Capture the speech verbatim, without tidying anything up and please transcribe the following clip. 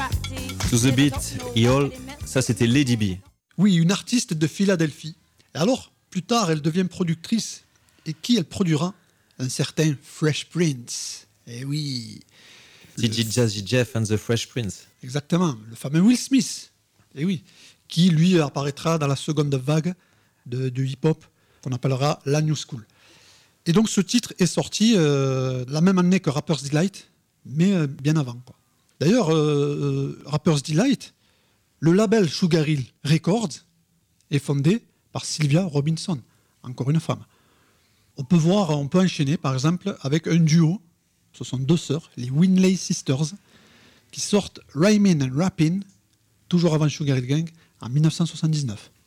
To the Beat, Eol, ça c'était Lady B. Oui, une artiste de Philadelphie. Et alors, plus tard, elle devient productrice. Et qui elle produira? Un certain Fresh Prince. Eh oui. D J Jazzy Jeff and the Fresh Prince. Exactement, le fameux Will Smith. Eh oui. Qui, lui, apparaîtra dans la seconde vague de, de hip-hop qu'on appellera la New School. Et donc, ce titre est sorti euh, la même année que Rapper's Delight, mais euh, bien avant, quoi. D'ailleurs, euh, euh, Rapper's Delight, le label Sugar Hill Records est fondé par Sylvia Robinson, encore une femme. On peut voir, on peut enchaîner par exemple avec un duo, ce sont deux sœurs, les Winley Sisters, qui sortent Rhymin' and Rappin', toujours avant Sugar Hill Gang, en dix-neuf cent soixante-dix-neuf.